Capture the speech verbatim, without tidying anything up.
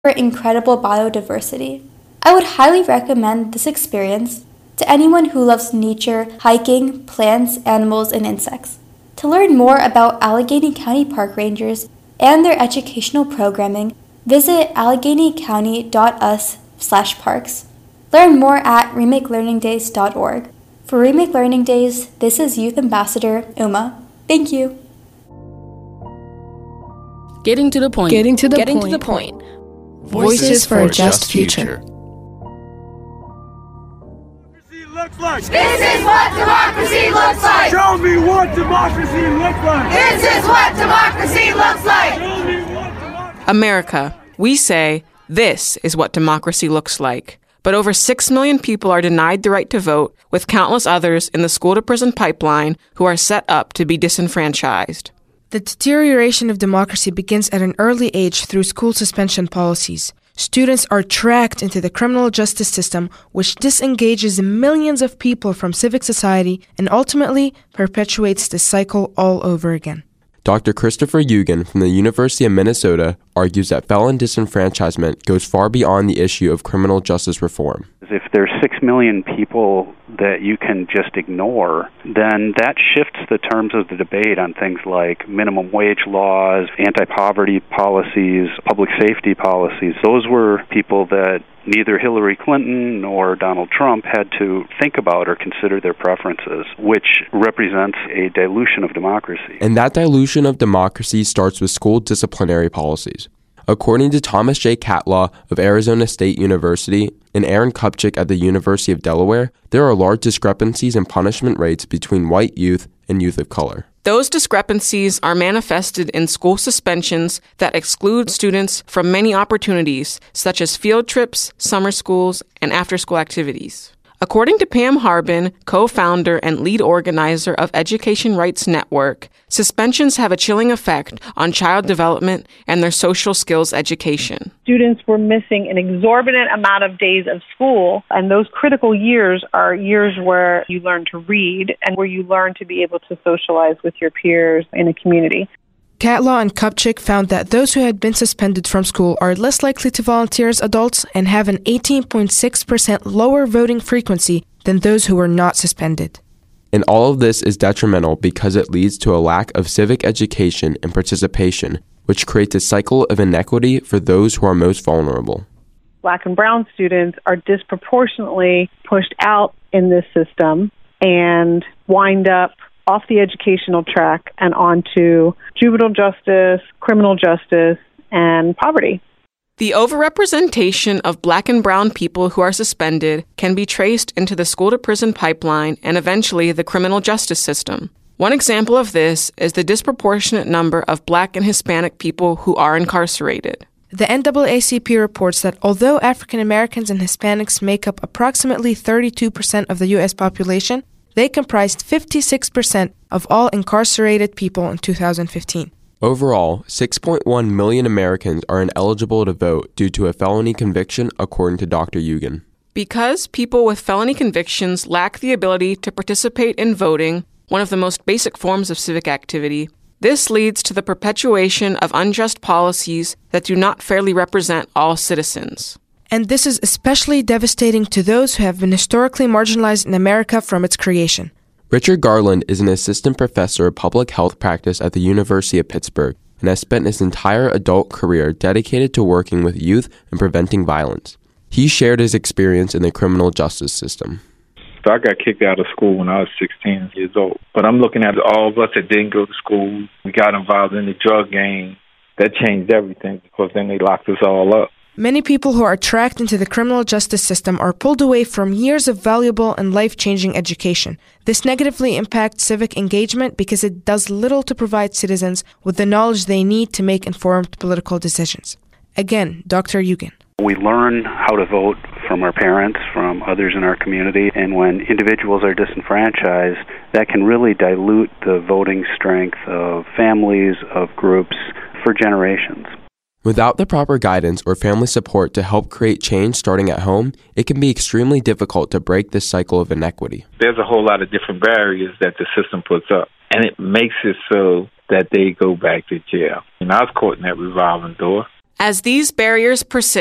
for incredible biodiversity. I would highly recommend this experience to anyone who loves nature, hiking, plants, animals, and insects. To learn more about Allegheny County Park Rangers and their educational programming, visit allegheny county dot u s slash parks. Learn more at remake learning days dot org. For Remake Learning Days, this is Youth Ambassador Uma. Thank you. Getting to the point. Getting to the Getting point. to the point. Voices for a just future. Looks like. This is what democracy looks like. Show me what democracy looks like. This is what democracy looks like. Show me what democracy. America, we say, this is what democracy looks like. But over six million people are denied the right to vote, with countless others in the school-to-prison pipeline who are set up to be disenfranchised. The deterioration of democracy begins at an early age through school suspension policies. Students are tracked into the criminal justice system, which disengages millions of people from civic society and ultimately perpetuates the cycle all over again. Doctor Christopher Eugen from the University of Minnesota argues that felon disenfranchisement goes far beyond the issue of criminal justice reform. If there's six million people that you can just ignore, then that shifts the terms of the debate on things like minimum wage laws, anti-poverty policies, public safety policies. Those were people that neither Hillary Clinton nor Donald Trump had to think about or consider their preferences, which represents a dilution of democracy. And that dilution of democracy starts with school disciplinary policies. According to Thomas J. Catlaw of Arizona State University and Aaron Kupchik at the University of Delaware, there are large discrepancies in punishment rates between white youth and youth of color. Those discrepancies are manifested in school suspensions that exclude students from many opportunities, such as field trips, summer schools, and after-school activities. According to Pam Harbin, co-founder and lead organizer of Education Rights Network, suspensions have a chilling effect on child development and their social skills education. Students were missing an exorbitant amount of days of school, and those critical years are years where you learn to read and where you learn to be able to socialize with your peers in a community. Catlaw and Kupchik found that those who had been suspended from school are less likely to volunteer as adults and have an eighteen point six percent lower voting frequency than those who were not suspended. And all of this is detrimental because it leads to a lack of civic education and participation, which creates a cycle of inequity for those who are most vulnerable. Black and brown students are disproportionately pushed out in this system and wind up off the educational track and onto juvenile justice, criminal justice, and poverty. The overrepresentation of black and brown people who are suspended can be traced into the school-to-prison pipeline and eventually the criminal justice system. One example of this is the disproportionate number of black and Hispanic people who are incarcerated. The N double A C P reports that although African Americans and Hispanics make up approximately thirty-two percent of the U S population, they comprised fifty-six percent of all incarcerated people in two thousand fifteen. Overall, six point one million Americans are ineligible to vote due to a felony conviction, according to Doctor Eugen. Because people with felony convictions lack the ability to participate in voting, one of the most basic forms of civic activity, this leads to the perpetuation of unjust policies that do not fairly represent all citizens. And this is especially devastating to those who have been historically marginalized in America from its creation. Richard Garland is an assistant professor of public health practice at the University of Pittsburgh and has spent his entire adult career dedicated to working with youth and preventing violence. He shared his experience in the criminal justice system. So I got kicked out of school when I was sixteen years old. But I'm looking at all of us that didn't go to school. We got involved in the drug game. That changed everything because then they locked us all up. Many people who are tracked into the criminal justice system are pulled away from years of valuable and life-changing education. This negatively impacts civic engagement because it does little to provide citizens with the knowledge they need to make informed political decisions. Again, Doctor Eugen. We learn how to vote from our parents, from others in our community, and when individuals are disenfranchised, that can really dilute the voting strength of families, of groups, for generations. Without the proper guidance or family support to help create change starting at home, it can be extremely difficult to break this cycle of inequity. There's a whole lot of different barriers that the system puts up, and it makes it so that they go back to jail. And I was caught in that revolving door. As these barriers persist,